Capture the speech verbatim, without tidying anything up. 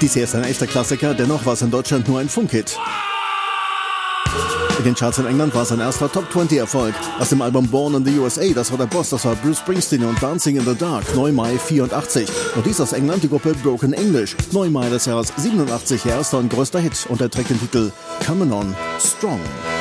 Dies hier ist ein echter Klassiker, dennoch war es in Deutschland nur ein Funkhit. In den Charts in England war es ein erster Top zwanzig Erfolg. Aus dem Album Born in the U S A, das war der Boss, das war Bruce Springsteen und Dancing in the Dark, Neumai vierundachtzig. Und dies aus England die Gruppe Broken English, Neumai des Jahres siebenundachtzig, ihr erster und größter Hit, und er trägt den Titel Coming On Strong.